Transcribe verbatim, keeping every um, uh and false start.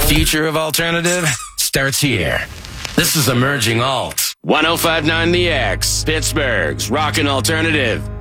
future of alternative starts here. This is Emerging Alt. ten fifty-nine The X, Pittsburgh's Rockin' Alternative.